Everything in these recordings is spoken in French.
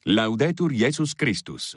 Laudetur Jesus Christus.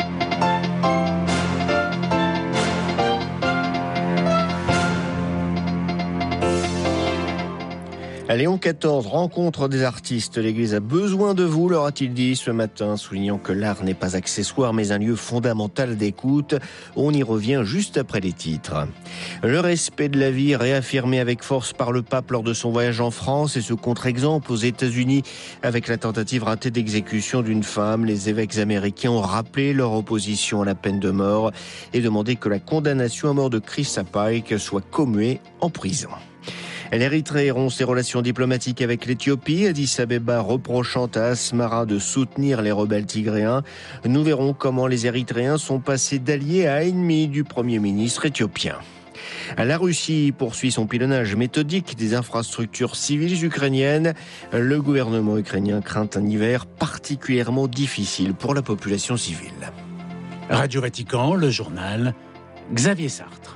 Léon XIV rencontre des artistes. L'Église a besoin de vous, leur a-t-il dit ce matin, soulignant que l'art n'est pas accessoire mais un lieu fondamental d'écoute. On y revient juste après les titres. Le respect de la vie réaffirmé avec force par le pape lors de son voyage en France et ce contre-exemple aux États-Unis avec la tentative ratée d'exécution d'une femme. Les évêques américains ont rappelé leur opposition à la peine de mort et demandé que la condamnation à mort de Christa Pike soit commuée en prison. L'Érythrée rompt ses relations diplomatiques avec l'Éthiopie. Addis Abeba reprochant à Asmara de soutenir les rebelles tigréens. Nous verrons comment les Érythréens sont passés d'alliés à ennemis du Premier ministre éthiopien. La Russie poursuit son pilonnage méthodique des infrastructures civiles ukrainiennes. Le gouvernement ukrainien craint un hiver particulièrement difficile pour la population civile. Radio Vatican, le journal, Xavier Sartre.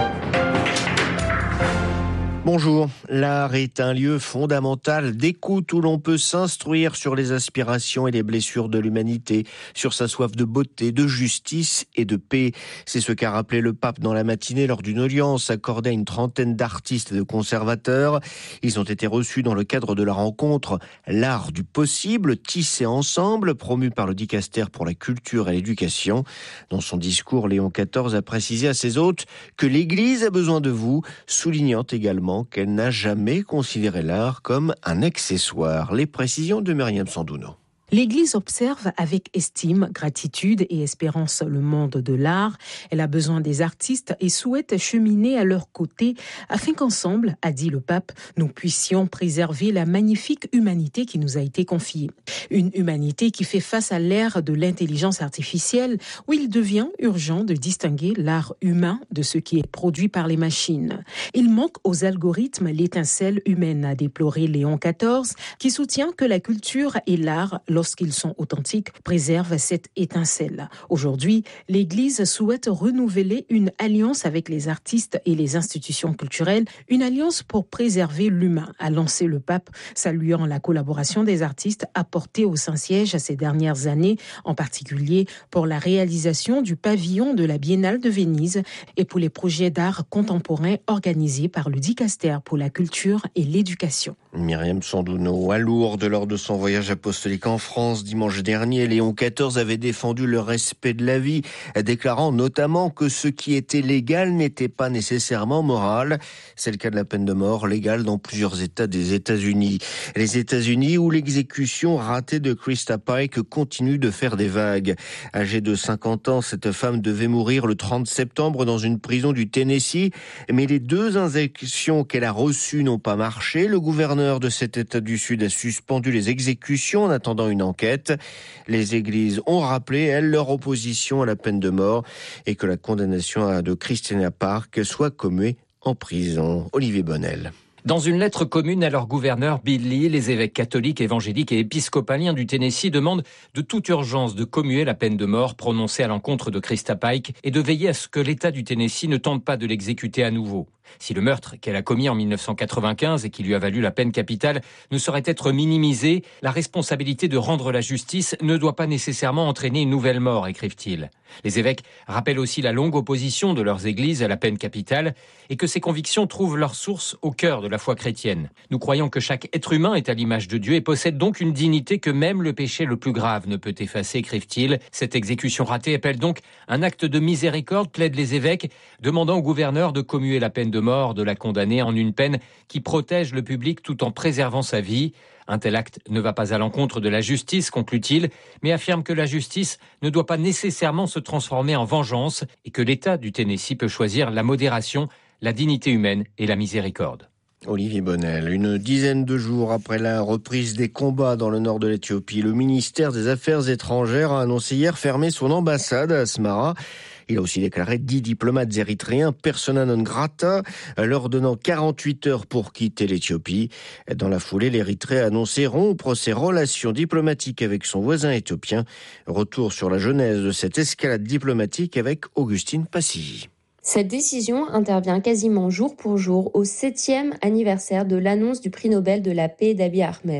Bonjour, l'art est un lieu fondamental d'écoute où l'on peut s'instruire sur les aspirations et les blessures de l'humanité, sur sa soif de beauté, de justice et de paix. C'est ce qu'a rappelé le pape dans la matinée lors d'une audience accordée à une trentaine d'artistes et de conservateurs. Ils ont été reçus dans le cadre de la rencontre L'art du possible, tissé ensemble, promu par le Dicaster pour la culture et l'éducation. Dans son discours, Léon XIV a précisé à ses hôtes que l'Église a besoin de vous, soulignant également qu'elle n'a jamais considéré l'art comme un accessoire. Les précisions de Myriam Sandouno. L'Église observe avec estime, gratitude et espérance le monde de l'art. Elle a besoin des artistes et souhaite cheminer à leur côté afin qu'ensemble, a dit le pape, nous puissions préserver la magnifique humanité qui nous a été confiée. Une humanité qui fait face à l'ère de l'intelligence artificielle où il devient urgent de distinguer l'art humain de ce qui est produit par les machines. Il manque aux algorithmes l'étincelle humaine, a déploré Léon XIV, qui soutient que la culture et l'art, lorsqu'ils sont authentiques, préservent cette étincelle. Aujourd'hui, l'Église souhaite renouveler une alliance avec les artistes et les institutions culturelles, une alliance pour préserver l'humain, a lancé le pape, saluant la collaboration des artistes apportée au Saint-Siège ces dernières années, en particulier pour la réalisation du pavillon de la Biennale de Venise et pour les projets d'art contemporain organisés par le Dicaster pour la culture et l'éducation. Myriam Sandouno, à Lourdes, lors de son voyage apostolique en France dimanche dernier, Léon XIV avait défendu le respect de la vie, déclarant notamment que ce qui était légal n'était pas nécessairement moral. C'est le cas de la peine de mort, légale dans plusieurs États des États-Unis. Les États-Unis où l'exécution ratée de Christa Pike continue de faire des vagues. Âgée de 50 ans, cette femme devait mourir le 30 septembre dans une prison du Tennessee, mais les 2 injections qu'elle a reçues n'ont pas marché. Le gouverneur de cet État du Sud a suspendu les exécutions en attendant une enquête. Les églises ont rappelé, elles, leur opposition à la peine de mort et que la condamnation de Christina Park soit commuée en prison. Olivier Bonnel. Dans une lettre commune à leur gouverneur Bill Lee, les évêques catholiques, évangéliques et épiscopaliens du Tennessee demandent de toute urgence de commuer la peine de mort prononcée à l'encontre de Christa Pike et de veiller à ce que l'État du Tennessee ne tente pas de l'exécuter à nouveau. Si le meurtre qu'elle a commis en 1995 et qui lui a valu la peine capitale ne saurait être minimisé, la responsabilité de rendre la justice ne doit pas nécessairement entraîner une nouvelle mort, écrivent-ils. Les évêques rappellent aussi la longue opposition de leurs églises à la peine capitale et que ces convictions trouvent leur source au cœur de la foi chrétienne. Nous croyons que chaque être humain est à l'image de Dieu et possède donc une dignité que même le péché le plus grave ne peut effacer, écrivent-ils. Cette exécution ratée appelle donc un acte de miséricorde, plaident les évêques, demandant au gouverneur de commuer la peine de mort de la condamnée en une peine qui protège le public tout en préservant sa vie. Un tel acte ne va pas à l'encontre de la justice, conclut-il, mais affirme que la justice ne doit pas nécessairement se transformer en vengeance et que l'État du Tennessee peut choisir la modération, la dignité humaine et la miséricorde. Olivier Bonnel, une dizaine de jours après la reprise des combats dans le nord de l'Éthiopie, le ministère des Affaires étrangères a annoncé hier fermer son ambassade à Asmara. Il a aussi déclaré 10 diplomates érythréens persona non grata, leur donnant 48 heures pour quitter l'Éthiopie. Dans la foulée, l'Érythrée a annoncé rompre ses relations diplomatiques avec son voisin éthiopien. Retour sur la genèse de cette escalade diplomatique avec Augustine Passilly. Cette décision intervient quasiment jour pour jour au 7e anniversaire de l'annonce du prix Nobel de la paix d'Abiy Ahmed.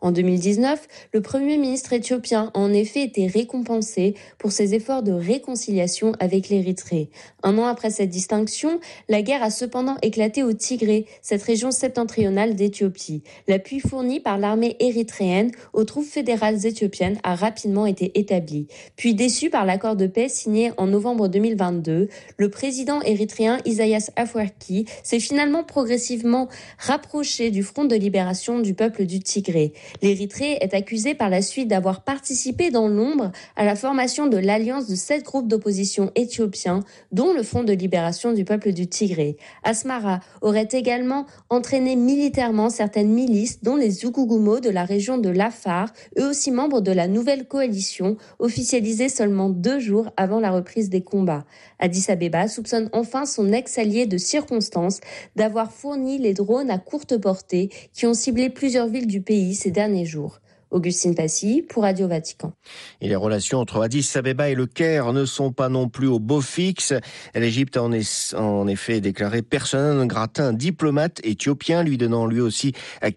En 2019, le Premier ministre éthiopien a en effet été récompensé pour ses efforts de réconciliation avec l'Érythrée. Un an après cette distinction, la guerre a cependant éclaté au Tigré, cette région septentrionale d'Éthiopie. L'appui fourni par l'armée érythréenne aux troupes fédérales éthiopiennes a rapidement été établi. Puis déçu par l'accord de paix signé en novembre 2022, le président érythréen Isaias Afwerki s'est finalement progressivement rapproché du Front de libération du peuple du Tigré. L'Érythrée est accusée par la suite d'avoir participé dans l'ombre à la formation de l'alliance de 7 groupes d'opposition éthiopiens, dont le Front de libération du peuple du Tigré. Asmara aurait également entraîné militairement certaines milices, dont les Zugugumo de la région de l'Afar, eux aussi membres de la nouvelle coalition, officialisée seulement 2 jours avant la reprise des combats. Addis Abeba soupçonne enfin son ex-allié de circonstance d'avoir fourni les drones à courte portée qui ont ciblé plusieurs villes du pays ces derniers jours. Augustine Passy pour Radio Vatican. Et les relations entre Addis Abeba et le Caire ne sont pas non plus au beau fixe. L'Égypte a en effet déclaré persona non grata un diplomate éthiopien, lui donnant lui aussi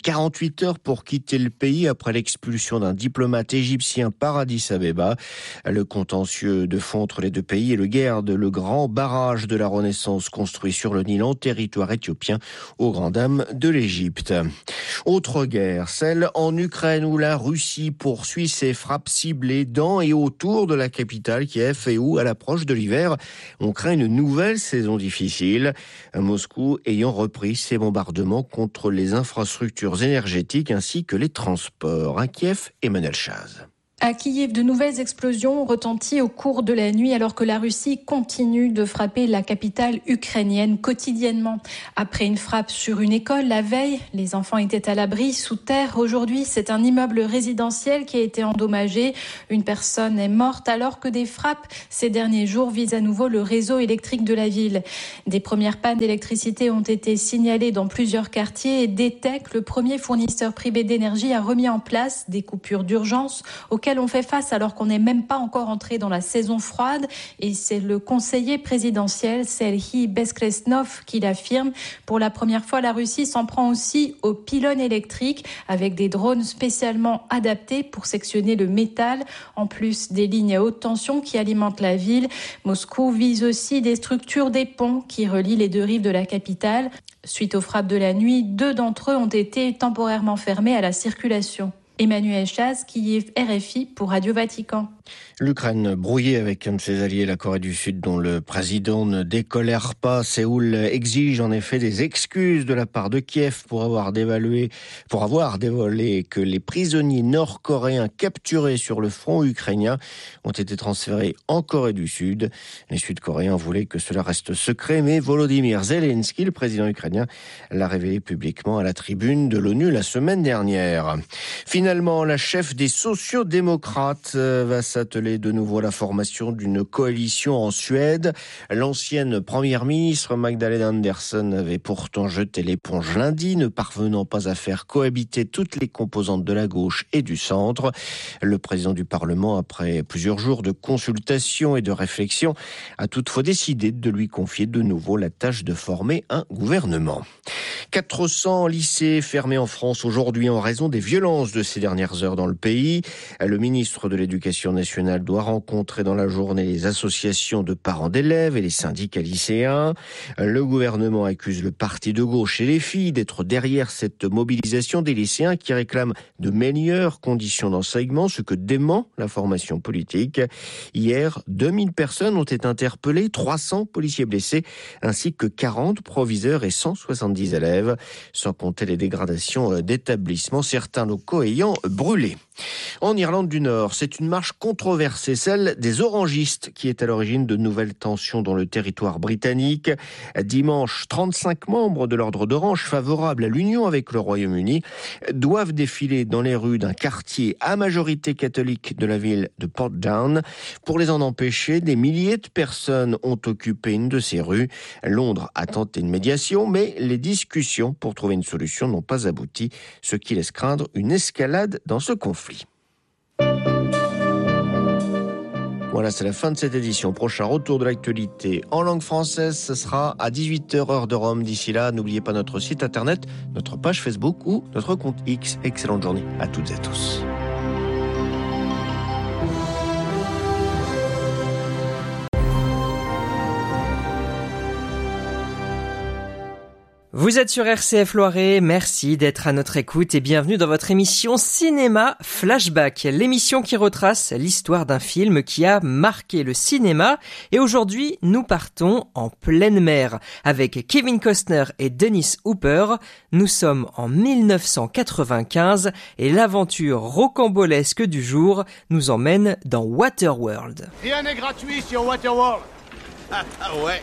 48 heures pour quitter le pays après l'expulsion d'un diplomate égyptien par Addis Abeba. Le contentieux de fond entre les deux pays est le GERD, le grand barrage de la Renaissance construit sur le Nil en territoire éthiopien aux grandes dames de l'Égypte. Autre guerre, celle en Ukraine où la Russie poursuit ses frappes ciblées dans et autour de la capitale Kiev et où, à l'approche de l'hiver, on craint une nouvelle saison difficile. Moscou ayant repris ses bombardements contre les infrastructures énergétiques ainsi que les transports. À Kiev, Emmanuel Chaz. À Kiev, de nouvelles explosions ont retenti au cours de la nuit alors que la Russie continue de frapper la capitale ukrainienne quotidiennement. Après une frappe sur une école la veille, les enfants étaient à l'abri sous terre. Aujourd'hui, c'est un immeuble résidentiel qui a été endommagé. Une personne est morte alors que des frappes ces derniers jours visent à nouveau le réseau électrique de la ville. Des premières pannes d'électricité ont été signalées dans plusieurs quartiers et DTEC, le premier fournisseur privé d'énergie, a remis en place des coupures d'urgence auxquelles on fait face alors qu'on n'est même pas encore entré dans la saison froide. Et c'est le conseiller présidentiel Serhiy Beskresnov qui l'affirme. Pour la première fois, la Russie s'en prend aussi aux pylônes électriques avec des drones spécialement adaptés pour sectionner le métal, en plus des lignes à haute tension qui alimentent la ville. Moscou vise aussi des structures des ponts qui relient les deux rives de la capitale. Suite aux frappes de la nuit, 2 d'entre eux ont été temporairement fermés à la circulation. Emmanuel Chaz, Kiev, RFI pour Radio Vatican. L'Ukraine brouillée avec un de ses alliés, la Corée du Sud, dont le président ne décolère pas. Séoul exige en effet des excuses de la part de Kiev pour avoir dévoilé que les prisonniers nord-coréens capturés sur le front ukrainien ont été transférés en Corée du Sud. Les Sud-Coréens voulaient que cela reste secret, mais Volodymyr Zelensky, le président ukrainien, l'a révélé publiquement à la tribune de l'ONU la semaine dernière. Finalement, la chef des sociodémocrates va s'atteler de nouveau à la formation d'une coalition en Suède. L'ancienne première ministre Magdalena Andersson avait pourtant jeté l'éponge lundi, ne parvenant pas à faire cohabiter toutes les composantes de la gauche et du centre. Le président du Parlement, après plusieurs jours de consultation et de réflexion, a toutefois décidé de lui confier de nouveau la tâche de former un gouvernement. 400 lycées fermés en France aujourd'hui en raison des violences de ces dernières heures dans le pays. Le ministre de l'Éducation nationale doit rencontrer dans la journée les associations de parents d'élèves et les syndicats lycéens. Le gouvernement accuse le parti de gauche et les filles d'être derrière cette mobilisation des lycéens qui réclament de meilleures conditions d'enseignement, ce que dément la formation politique. Hier, 2000 personnes ont été interpellées, 300 policiers blessés, ainsi que 40 proviseurs et 170 élèves, sans compter les dégradations d'établissements, certains locaux ayant brûlé. En Irlande du Nord, c'est une marche controversée, celle des orangistes, qui est à l'origine de nouvelles tensions dans le territoire britannique. Dimanche, 35 membres de l'Ordre d'Orange, favorables à l'union avec le Royaume-Uni, doivent défiler dans les rues d'un quartier à majorité catholique de la ville de Portdown. Pour les en empêcher, des milliers de personnes ont occupé une de ces rues. Londres a tenté une médiation, mais les discussions pour trouver une solution n'ont pas abouti, ce qui laisse craindre une escalade dans ce conflit. Voilà, c'est la fin de cette édition. Prochain retour de l'actualité en langue française, ce sera à 18h heure de Rome. D'ici là, n'oubliez pas notre site internet, notre page Facebook ou notre compte X. Excellente journée à toutes et à tous. Vous êtes sur RCF Loiret, merci d'être à notre écoute et bienvenue dans votre émission Cinéma Flashback, l'émission qui retrace l'histoire d'un film qui a marqué le cinéma. Et aujourd'hui, nous partons en pleine mer avec Kevin Costner et Dennis Hopper. Nous sommes en 1995 et l'aventure rocambolesque du jour nous emmène dans Waterworld. Rien n'est gratuit sur Waterworld. Ah ouais.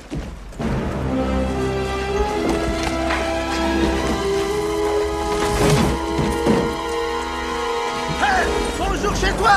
Bonjour chez toi.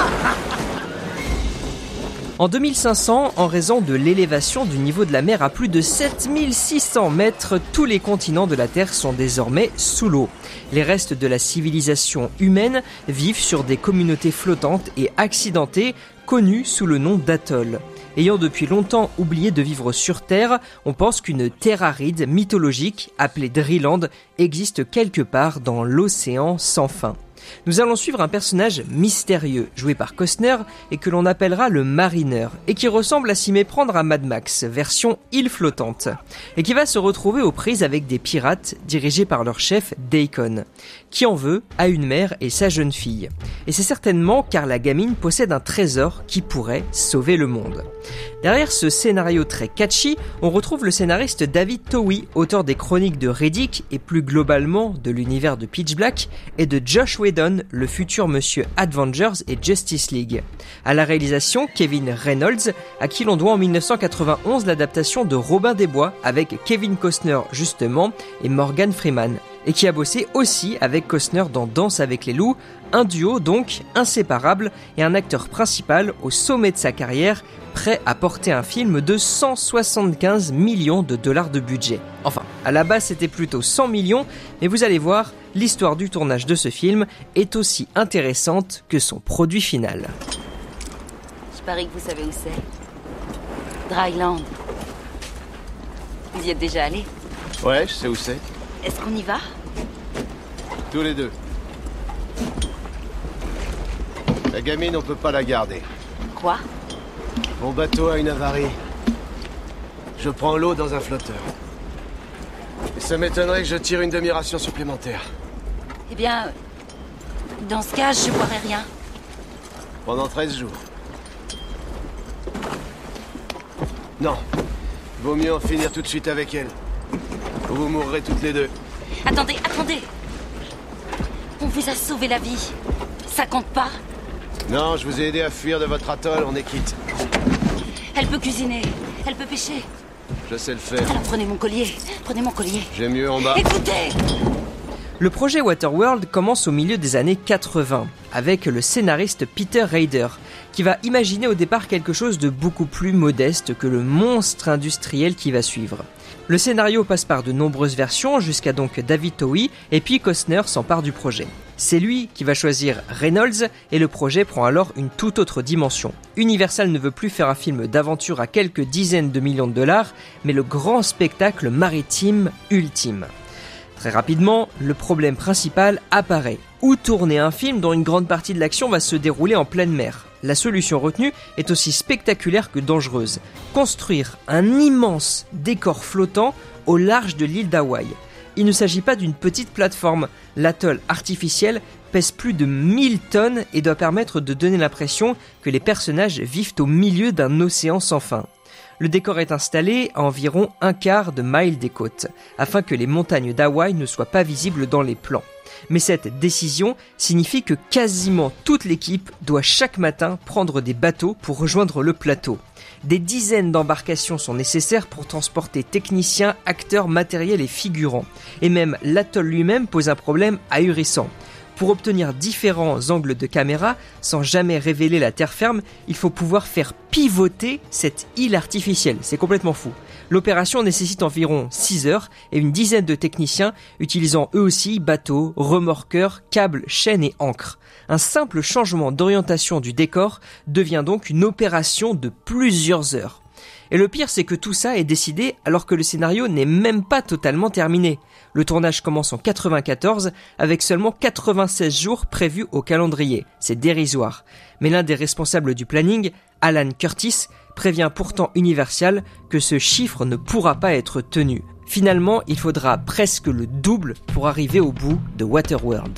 En 2500, en raison de l'élévation du niveau de la mer à plus de 7600 mètres, tous les continents de la Terre sont désormais sous l'eau. Les restes de la civilisation humaine vivent sur des communautés flottantes et accidentées, connues sous le nom d'atolls. Ayant depuis longtemps oublié de vivre sur Terre, on pense qu'une terre aride mythologique, appelée Dreeland, existe quelque part dans l'océan sans fin. Nous allons suivre un personnage mystérieux, joué par Costner, et que l'on appellera le Mariner, et qui ressemble à s'y méprendre à Mad Max, version île flottante, et qui va se retrouver aux prises avec des pirates dirigés par leur chef Daikon, qui en veut à une mère et sa jeune fille. Et c'est certainement car la gamine possède un trésor qui pourrait sauver le monde. Derrière ce scénario très catchy, on retrouve le scénariste David Towie, auteur des chroniques de Riddick et plus globalement de l'univers de Pitch Black, et de Josh Whedon, le futur monsieur Avengers et Justice League. À la réalisation, Kevin Reynolds, à qui l'on doit en 1991 l'adaptation de Robin des Bois avec Kevin Costner justement et Morgan Freeman, et qui a bossé aussi avec Costner dans Danse avec les loups, un duo donc inséparable et un acteur principal au sommet de sa carrière, prêt à porter un film de 175 millions de dollars de budget. Enfin, à la base c'était plutôt 100 millions, mais vous allez voir, l'histoire du tournage de ce film est aussi intéressante que son produit final. Je parie que vous savez où c'est. Dryland. Vous y êtes déjà allé? Ouais, je sais où c'est. Est-ce qu'on y va? Tous les deux. La gamine, on peut pas la garder. Quoi? Mon bateau a une avarie. Je prends l'eau dans un flotteur. Et ça m'étonnerait que je tire une demi-ration supplémentaire. Eh bien, dans ce cas, je boirai rien. Pendant 13 jours. Non. Vaut mieux en finir tout de suite avec elle. Ou vous mourrez toutes les deux. Attendez. On vous a sauvé la vie. Ça compte pas? Non, je vous ai aidé à fuir de votre atoll, on est quitte. Elle peut cuisiner, elle peut pêcher. Je sais le faire. Alors prenez mon collier. J'ai mieux en bas. Écoutez! Le projet Waterworld commence au milieu des années 80, avec le scénariste Peter Rader, qui va imaginer au départ quelque chose de beaucoup plus modeste que le monstre industriel qui va suivre. Le scénario passe par de nombreuses versions, jusqu'à donc David Towie, et puis Costner s'empare du projet. C'est lui qui va choisir Reynolds, et le projet prend alors une toute autre dimension. Universal ne veut plus faire un film d'aventure à quelques dizaines de millions de dollars, mais le grand spectacle maritime ultime. Très rapidement, le problème principal apparaît. Où tourner un film dont une grande partie de l'action va se dérouler en pleine mer? La solution retenue est aussi spectaculaire que dangereuse. Construire un immense décor flottant au large de l'île d'Hawaï. Il ne s'agit pas d'une petite plateforme. L'atoll artificiel pèse plus de 1000 tonnes et doit permettre de donner l'impression que les personnages vivent au milieu d'un océan sans fin. Le décor est installé à environ 1/4 de mile des côtes, afin que les montagnes d'Hawaï ne soient pas visibles dans les plans. Mais cette décision signifie que quasiment toute l'équipe doit chaque matin prendre des bateaux pour rejoindre le plateau. Des dizaines d'embarcations sont nécessaires pour transporter techniciens, acteurs, matériel et figurants. Et même l'atoll lui-même pose un problème ahurissant. Pour obtenir différents angles de caméra, sans jamais révéler la terre ferme, il faut pouvoir faire pivoter cette île artificielle. C'est complètement fou. L'opération nécessite environ 6 heures et une dizaine de techniciens utilisant eux aussi bateaux, remorqueurs, câbles, chaînes et ancres. Un simple changement d'orientation du décor devient donc une opération de plusieurs heures. Et le pire, c'est que tout ça est décidé alors que le scénario n'est même pas totalement terminé. Le tournage commence en 94 avec seulement 96 jours prévus au calendrier. C'est dérisoire. Mais l'un des responsables du planning, Alan Curtis, prévient pourtant Universal que ce chiffre ne pourra pas être tenu. Finalement, il faudra presque le double pour arriver au bout de Waterworld.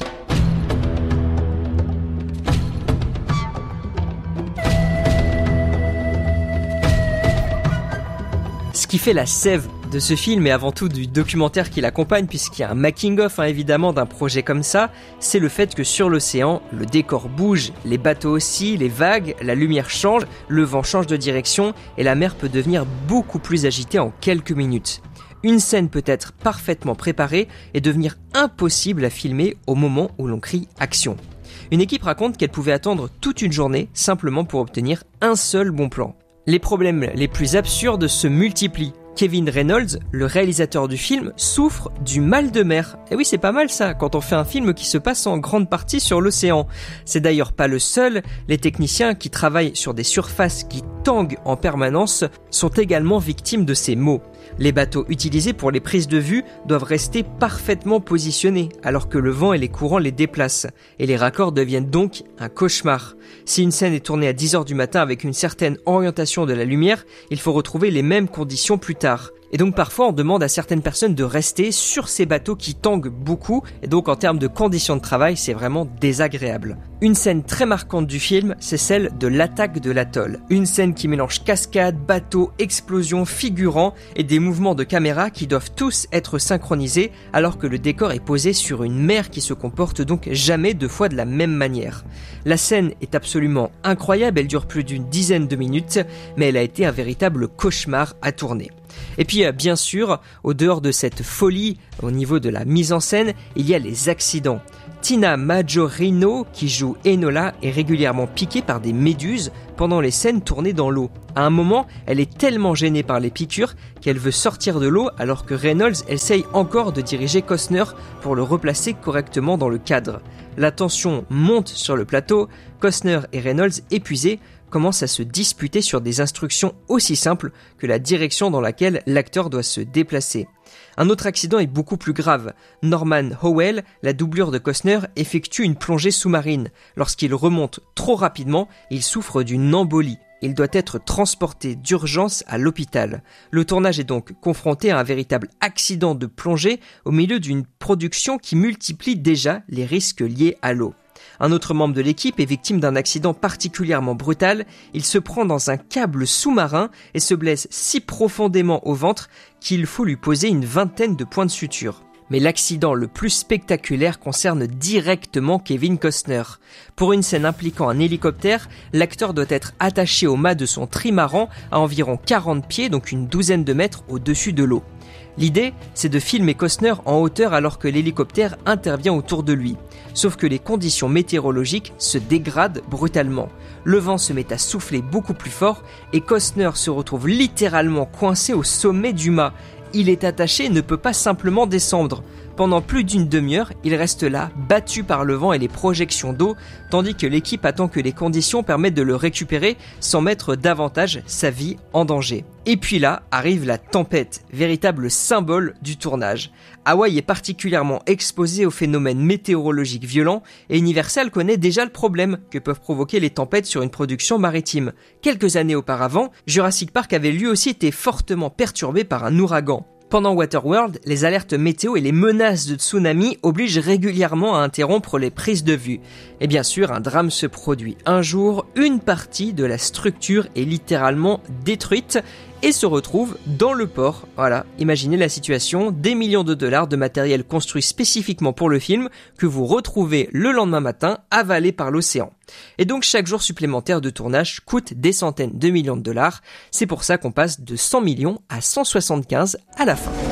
Ce qui fait la sève de ce film et avant tout du documentaire qui l'accompagne, puisqu'il y a un making-of évidemment d'un projet comme ça, c'est le fait que sur l'océan, le décor bouge, les bateaux aussi, les vagues, la lumière change, le vent change de direction et la mer peut devenir beaucoup plus agitée en quelques minutes. Une scène peut être parfaitement préparée et devenir impossible à filmer au moment où l'on crie « action ». Une équipe raconte qu'elle pouvait attendre toute une journée simplement pour obtenir un seul bon plan. Les problèmes les plus absurdes se multiplient. Kevin Reynolds, le réalisateur du film, souffre du mal de mer. Et oui, c'est pas mal ça, quand on fait un film qui se passe en grande partie sur l'océan. C'est d'ailleurs pas le seul. Les techniciens qui travaillent sur des surfaces qui tanguent en permanence sont également victimes de ces maux. Les bateaux utilisés pour les prises de vue doivent rester parfaitement positionnés, alors que le vent et les courants les déplacent. Et les raccords deviennent donc un cauchemar. Si une scène est tournée à 10h du matin avec une certaine orientation de la lumière, il faut retrouver les mêmes conditions plus tard. Et donc parfois on demande à certaines personnes de rester sur ces bateaux qui tanguent beaucoup, et donc en termes de conditions de travail, c'est vraiment désagréable. Une scène très marquante du film, c'est celle de l'attaque de l'atoll. Une scène qui mélange cascades, bateaux, explosions, figurants et des mouvements de caméra qui doivent tous être synchronisés alors que le décor est posé sur une mer qui se comporte donc jamais deux fois de la même manière. La scène est absolument incroyable, elle dure plus d'une dizaine de minutes, mais elle a été un véritable cauchemar à tourner. Et puis bien sûr, au dehors de cette folie au niveau de la mise en scène, il y a les accidents. Tina Majorino, qui joue Enola, est régulièrement piquée par des méduses pendant les scènes tournées dans l'eau. À un moment, elle est tellement gênée par les piqûres qu'elle veut sortir de l'eau alors que Reynolds essaye encore de diriger Costner pour le replacer correctement dans le cadre. La tension monte sur le plateau, Costner et Reynolds, épuisés, commencent à se disputer sur des instructions aussi simples que la direction dans laquelle l'acteur doit se déplacer. Un autre accident est beaucoup plus grave. Norman Howell, la doublure de Costner, effectue une plongée sous-marine. Lorsqu'il remonte trop rapidement, il souffre d'une embolie. Il doit être transporté d'urgence à l'hôpital. Le tournage est donc confronté à un véritable accident de plongée au milieu d'une production qui multiplie déjà les risques liés à l'eau. Un autre membre de l'équipe est victime d'un accident particulièrement brutal. Il se prend dans un câble sous-marin et se blesse si profondément au ventre qu'il faut lui poser une vingtaine de points de suture. Mais l'accident le plus spectaculaire concerne directement Kevin Costner. Pour une scène impliquant un hélicoptère, l'acteur doit être attaché au mât de son trimaran à environ 40 pieds, donc une douzaine de mètres au-dessus de l'eau. L'idée, c'est de filmer Costner en hauteur alors que l'hélicoptère intervient autour de lui. Sauf que les conditions météorologiques se dégradent brutalement. Le vent se met à souffler beaucoup plus fort et Costner se retrouve littéralement coincé au sommet du mât. Il est attaché et ne peut pas simplement descendre. Pendant plus d'une demi-heure, il reste là, battu par le vent et les projections d'eau, tandis que l'équipe attend que les conditions permettent de le récupérer sans mettre davantage sa vie en danger. Et puis là, arrive la tempête, véritable symbole du tournage. Hawaï est particulièrement exposé aux phénomènes météorologiques violents et Universal connaît déjà le problème que peuvent provoquer les tempêtes sur une production maritime. Quelques années auparavant, Jurassic Park avait lui aussi été fortement perturbé par un ouragan. Pendant Waterworld, les alertes météo et les menaces de tsunami obligent régulièrement à interrompre les prises de vue. Et bien sûr, un drame se produit. Un jour, une partie de la structure est littéralement détruite et se retrouve dans le port. Voilà, imaginez la situation, des millions de dollars de matériel construit spécifiquement pour le film que vous retrouvez le lendemain matin avalé par l'océan. Et donc chaque jour supplémentaire de tournage coûte des centaines de millions de dollars. C'est pour ça qu'on passe de 100 millions à 175 à la fin.